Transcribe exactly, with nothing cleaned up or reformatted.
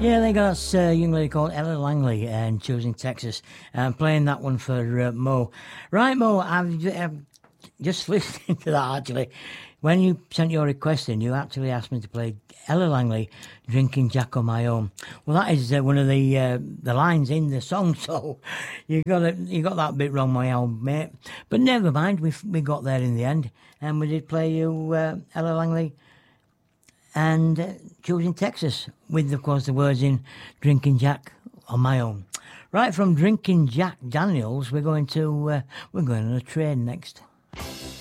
Yeah, they got a uh, young lady called Ella Langley and choosing Texas and playing that one for uh, Mo. Right, Mo, I've, I've just listening to that actually. When you sent your request in, you actually asked me to play Ella Langley, "Drinking Jack on My Own." Well, that is uh, one of the uh, the lines in the song, so you got it, you got that bit wrong, my old mate. But never mind, we we got there in the end, and we did play you uh, Ella Langley and uh, choosing Texas with, of course, the words in "Drinking Jack on My Own." Right, from Drinking Jack Daniels, we're going to uh, we're going on a train next.